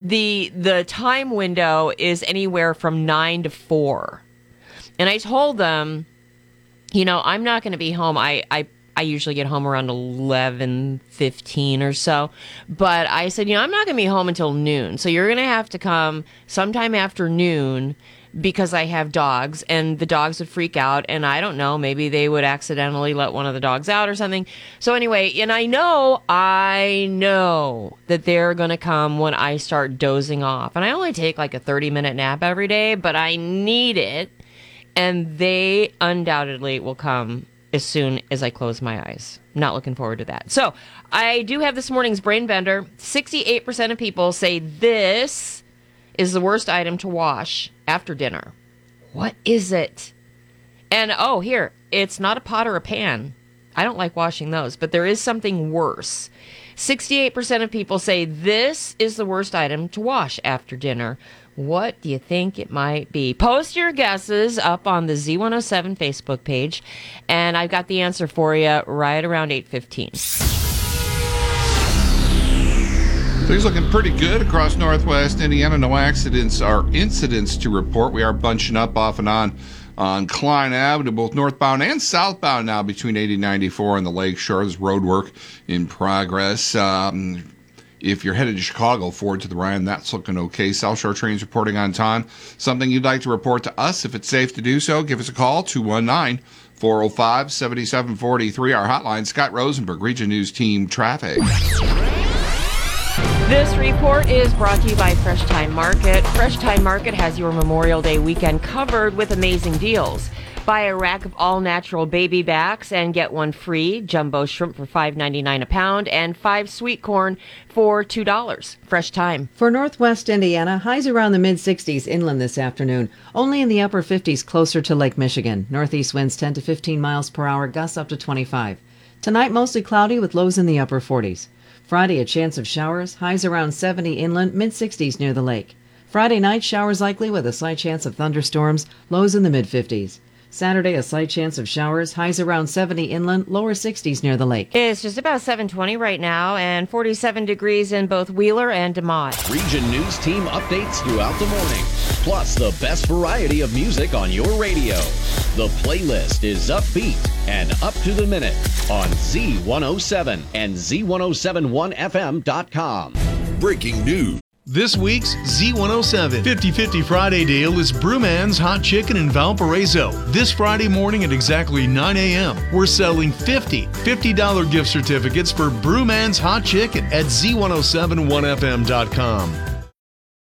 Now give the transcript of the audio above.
the time window is anywhere from 9 to 4. And I told them, I'm not going to be home. I usually get home around 11:15 or so. But I said, I'm not going to be home until noon. So you're going to have to come sometime after noon because I have dogs, and the dogs would freak out. And I don't know, maybe they would accidentally let one of the dogs out or something. So anyway, and I know that they're going to come when I start dozing off. And I only take like a 30-minute nap every day, but I need it. And they undoubtedly will come as soon as I close my eyes. Not looking forward to that. So I do have this morning's brain bender. 68% of people say this is the worst item to wash after dinner. What is it? And here, it's not a pot or a pan. I don't like washing those, but there is something worse. 68% of people say this is the worst item to wash after dinner. What do you think it might be? Post your guesses up on the Z107 Facebook page, and I've got the answer for you right around 8:15. Things looking pretty good across northwest Indiana. No accidents or incidents to report. We are bunching up off and on Klein Avenue, both northbound and southbound now between 80 and 94 on the lake shore. There's road work in progress. If you're headed to Chicago, forward to the Ryan, that's looking okay. South Shore trains reporting on time. Something you'd like to report to us, if it's safe to do so, give us a call, 219-405-7743. Our hotline, Scott Rosenberg, Region News Team Traffic. This report is brought to you by Fresh Time Market. Fresh Time Market has your Memorial Day weekend covered with amazing deals. Buy a rack of all-natural baby backs and get one free. Jumbo shrimp for $5.99 a pound and 5 sweet corn for $2. Fresh Time. For northwest Indiana, highs around the mid-60s inland this afternoon. Only in the upper 50s closer to Lake Michigan. Northeast winds 10 to 15 miles per hour, gusts up to 25. Tonight, mostly cloudy with lows in the upper 40s. Friday, a chance of showers, highs around 70 inland, mid-60s near the lake. Friday night, showers likely with a slight chance of thunderstorms, lows in the mid-50s. Saturday, a slight chance of showers, highs around 70 inland, lower 60s near the lake. It's just about 7:20 right now and 47 degrees in both Wheeler and DeMont. Region News Team updates throughout the morning, plus the best variety of music on your radio. The playlist is upbeat and up to the minute on Z107 and Z1071FM.com. Breaking news. This week's Z107 50/50 Friday deal is Brewman's Hot Chicken in Valparaiso. This Friday morning at exactly 9 a.m., we're selling $50 gift certificates for Brewman's Hot Chicken at Z1071FM.com.